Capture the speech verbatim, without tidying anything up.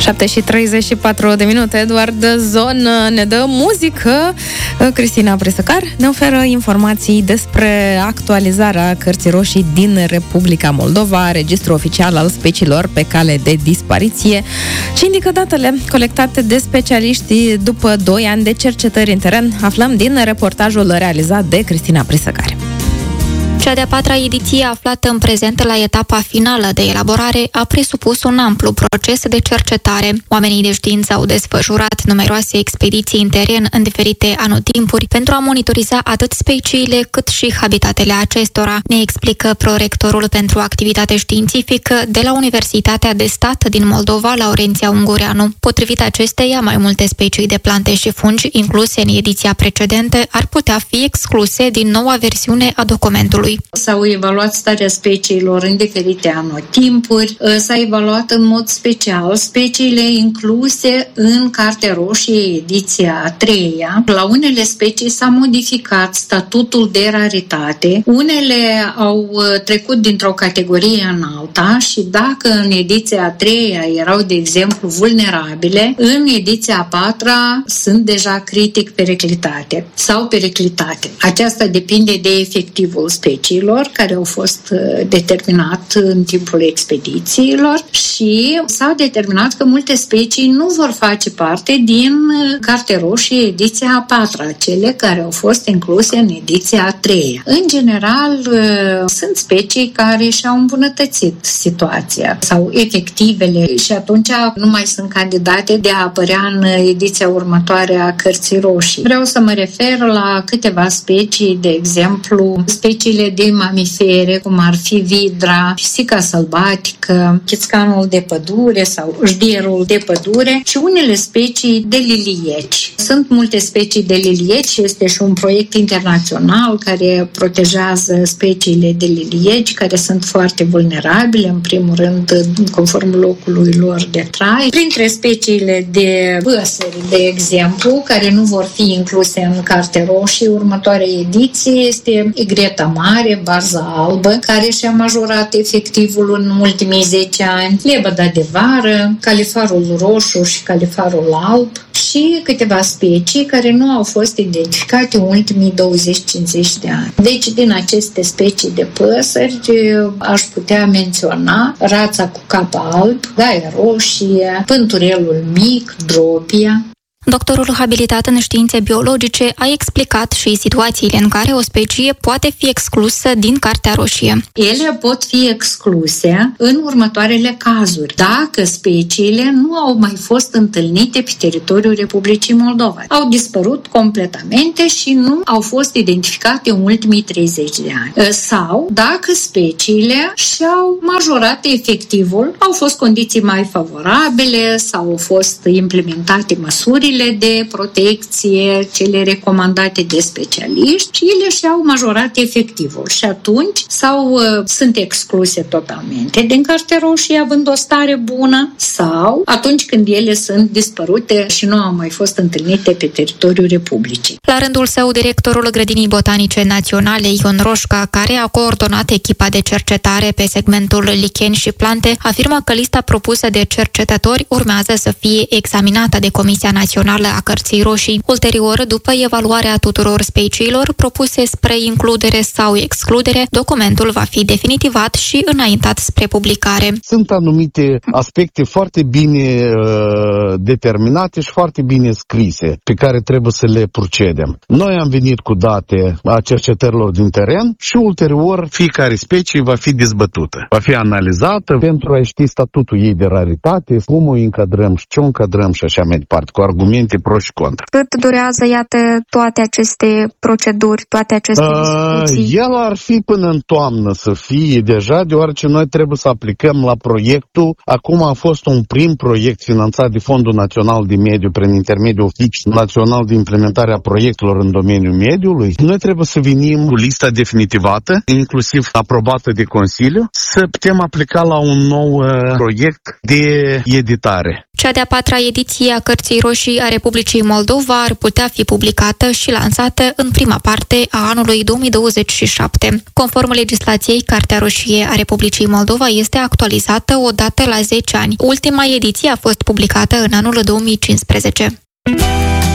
șapte și treizeci și patru de minute, Eduard Zon ne dă muzică. Cristina Presăcar ne oferă informații despre actualizarea cărții roșii din Republica Moldova, registrul oficial al speciilor pe cale de dispariție, și indică datele colectate de specialiști după doi ani de cercetări în teren. Aflăm din reportajul realizat de Cristina Presăcar. Cea de-a patra ediție, aflată în prezent la etapa finală de elaborare, a presupus un amplu proces de cercetare. Oamenii de știință au desfășurat numeroase expediții în teren în diferite anotimpuri pentru a monitoriza atât speciile cât și habitatele acestora, ne explică prorectorul pentru activitate științifică de la Universitatea de Stat din Moldova, Laurenția Ungureanu. Potrivit acesteia, mai multe specii de plante și fungi incluse în ediția precedentă ar putea fi excluse din noua versiune a documentului. S-au evaluat starea speciilor în diferite anotimpuri, s-a evaluat în mod special speciile incluse în Cartea Roșie, ediția a treia. La unele specii s-a modificat statutul de raritate, unele au trecut dintr-o categorie în alta și dacă în ediția a treia erau, de exemplu, vulnerabile, în ediția a patra sunt deja critic periclitate sau periclitate. Aceasta depinde de efectivul speciei care au fost determinat în timpul expedițiilor și s-a determinat că multe specii nu vor face parte din Cartea Roșie ediția a patra, cele care au fost incluse în ediția a treia. În general, sunt specii care și-au îmbunătățit situația sau efectivele și atunci nu mai sunt candidate de a apărea în ediția următoare a Cărții Roșii. Vreau să mă refer la câteva specii, de exemplu, speciile de mamifere, cum ar fi vidra, pisica sălbatică, chițcanul de pădure sau jdierul de pădure și unele specii de lilieci. Sunt multe specii de lilieci, este și un proiect internațional care protejează speciile de lilieci, care sunt foarte vulnerabile, în primul rând, conform locului lor de trai. Printre speciile de păsări, de exemplu, care nu vor fi incluse în Cartea Roșie, următoarea ediție este egreta mare, barza albă, care și-a majorat efectivul în ultimii zece ani, lebăda de vară, califarul roșu și califarul alb și câteva specii care nu au fost identificate în ultimii douăzeci cincizeci de ani. Deci, din aceste specii de păsări, aș putea menționa rața cu cap alb, gaia roșie, pânturelul mic, dropia. Doctorul habilitat în științe biologice a explicat și situațiile în care o specie poate fi exclusă din Cartea Roșie. Ele pot fi excluse în următoarele cazuri, dacă speciile nu au mai fost întâlnite pe teritoriul Republicii Moldova. Au dispărut completamente și nu au fost identificate în ultimii treizeci de ani. Sau dacă speciile și-au majorat efectivul, au fost condiții mai favorabile sau au fost implementate măsurile de protecție, cele recomandate de specialiști și ele și-au majorat efectivul și atunci sau uh, sunt excluse totalmente din Cartea Roșie având o stare bună sau atunci când ele sunt dispărute și nu au mai fost întâlnite pe teritoriul Republicii. La rândul său, directorul Grădinii Botanice Naționale, Ion Roșca, care a coordonat echipa de cercetare pe segmentul licheni și plante, afirmă că lista propusă de cercetători urmează să fie examinată de Comisia Națională a Cărții Roșii. Ulterior, după evaluarea tuturor speciilor propuse spre includere sau excludere, documentul va fi definitivat și înaintat spre publicare. Sunt anumite aspecte foarte bine uh, determinate și foarte bine scrise, pe care trebuie să le procedem. Noi am venit cu date a cercetărilor din teren și ulterior fiecare specie va fi dezbătută. Va fi analizată pentru a ști statutul ei de raritate, cum o încadrăm și ce o încadrăm și așa mai departe, cu argumente pro și contra. Cât durează, iată, toate aceste proceduri, toate aceste discuții? El ar fi până în toamnă să fie deja, deoarece noi trebuie să aplicăm la proiectul. Acum a fost un prim proiect finanțat de Fondul Național de Mediu prin intermediul Oficiului Național de Implementare a Proiectelor în domeniul mediului. Noi trebuie să venim cu lista definitivată, inclusiv aprobată de Consiliu, să putem aplica la un nou uh, proiect de editare. Cea de-a patra ediție a Cărții Roșii a Republicii Moldova ar putea fi publicată și lansată în prima parte a anului două mii douăzeci și șapte. Conform legislației, Cartea Roșie a Republicii Moldova este actualizată odată la zece ani. Ultima ediție a fost publicată în anul două mii cincisprezece.